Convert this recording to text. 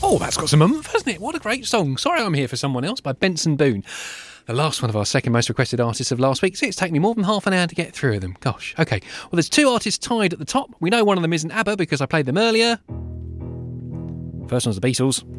Oh, that's got some oomph, hasn't it? What a great song. Sorry I'm Here for Someone Else by Benson Boone. The last one of our second most requested artists of last week. See, it's taken me more than half an hour to get through them. Gosh, okay. Well, there's two artists tied at the top. We know one of them isn't ABBA because I played them earlier. First one's the Beatles.